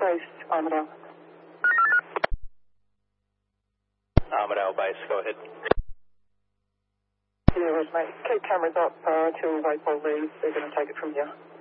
Base, Armidale. Armidale Base, go ahead. Yeah, mate. Keep cameras up till Wakewell leaves. They're going to take it from here.